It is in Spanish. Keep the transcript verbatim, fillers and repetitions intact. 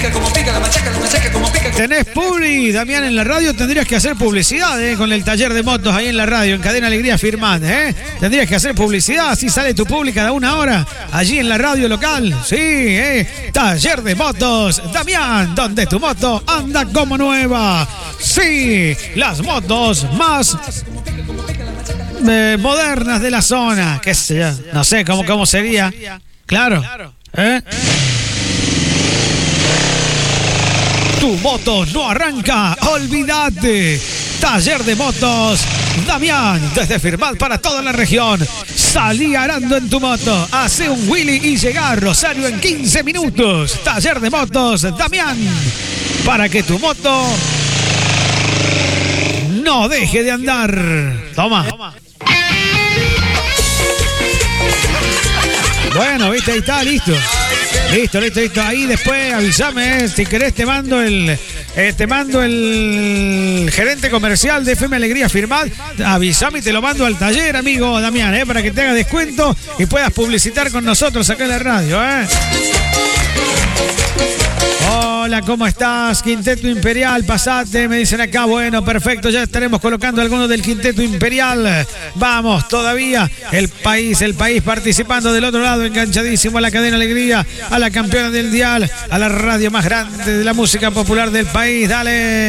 Tenés publi, Damián, en la radio. Tendrías que hacer publicidad, ¿eh? Con el taller de motos ahí en la radio, en Cadena Alegría Firmat, ¿eh? Tendrías que hacer publicidad, así sale tu publi cada una hora, allí en la radio local. Sí, ¿eh? Taller de motos, Damián, donde tu moto anda como nueva. Sí, las motos más eh, modernas de la zona. ¿Qué sé yo? No sé cómo, cómo sería. Claro. ¿Eh? Tu moto no arranca, olvídate. Taller de motos, Damián, desde Firmat para toda la región. Salí arando en tu moto, hace un wheelie y llega a Rosario en quince minutos. Taller de motos, Damián, para que tu moto no deje de andar. Toma. Bueno, viste, ahí está, listo. Listo, listo, listo. Ahí después avísame, eh, si querés te mando el eh, te mando el gerente comercial de F M Alegría Firmat. Avísame y te lo mando al taller, amigo Damián, eh, para que te haga descuento y puedas publicitar con nosotros acá en la radio, eh. Hola, ¿cómo estás? Quinteto Imperial, pasate, me dicen acá. Bueno, perfecto, ya estaremos colocando algunos del Quinteto Imperial. Vamos, todavía el país, el país participando del otro lado, enganchadísimo a la Cadena Alegría, a la campeona del dial, a la radio más grande de la música popular del país. Dale.